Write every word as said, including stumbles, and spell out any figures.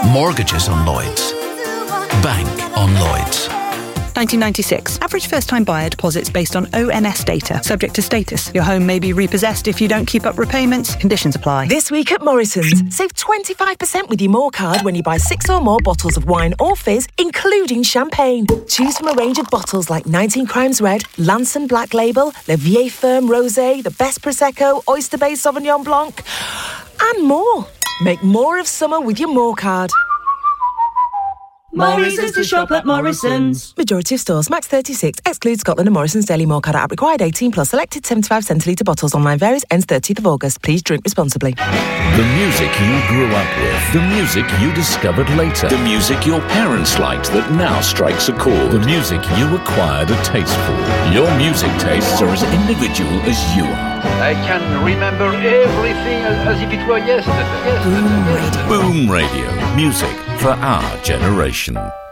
Mortgages on Lloyds. Bank on Lloyds. nineteen ninety-six. Average first-time buyer deposits based on O N S data. Subject to status. Your home may be repossessed if you don't keep up repayments. Conditions apply. This week at Morrison's, save twenty-five percent with your More card when you buy six or more bottles of wine or fizz, including champagne. Choose from a range of bottles like nineteen Crimes Red, Lanson Black Label, Le Vieille Ferme Rosé, the Best Prosecco, Oyster Bay Sauvignon Blanc, and more. Make more of summer with your More card. Morrison's to shop at Morrison's. Majority of stores, max thirty-six. Excludes Scotland and Morrison's Daily More card app. Required eighteen plus. Selected seventy-five centilitre bottles. Online varies. Ends thirtieth of August. Please drink responsibly. The music you grew up with. The music you discovered later. The music your parents liked that now strikes a chord. The music you acquired a taste for. Your music tastes are as individual as you are. I can remember everything as, as if it were yesterday. yesterday. Boom Radio. Boom Radio. Music for our generation.